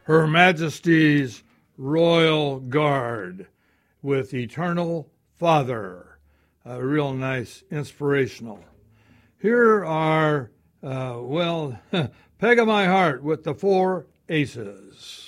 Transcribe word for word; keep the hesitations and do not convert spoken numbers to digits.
Her Majesty's Royal Guard with Eternal Father. A real nice inspirational. Here are, uh, well, Peg of My Heart with the Four Aces.